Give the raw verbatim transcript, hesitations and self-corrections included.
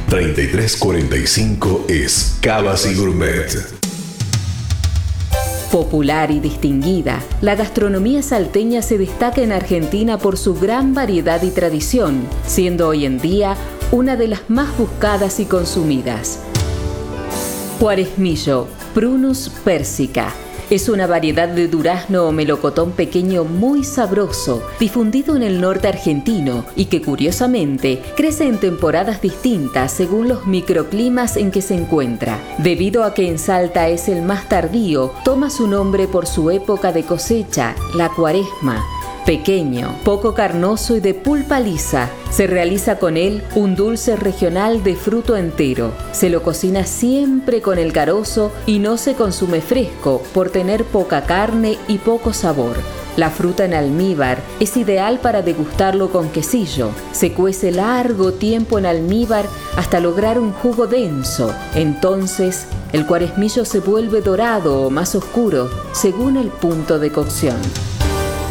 treinta y tres cuarenta y cinco es Cavas y Gourmet. Popular y distinguida, la gastronomía salteña se destaca en Argentina por su gran variedad y tradición, siendo hoy en día una de las más buscadas y consumidas. Cuaresmillo, Prunus persica. Es una variedad de durazno o melocotón pequeño muy sabroso, difundido en el norte argentino y que curiosamente crece en temporadas distintas según los microclimas en que se encuentra. Debido a que en Salta es el más tardío, toma su nombre por su época de cosecha, la cuaresma. Pequeño, poco carnoso y de pulpa lisa, se realiza con él un dulce regional de fruto entero. Se lo cocina siempre con el carozo y no se consume fresco por tener poca carne y poco sabor. La fruta en almíbar es ideal para degustarlo con quesillo. Se cuece largo tiempo en almíbar hasta lograr un jugo denso. Entonces, el cuaresmillo se vuelve dorado o más oscuro según el punto de cocción.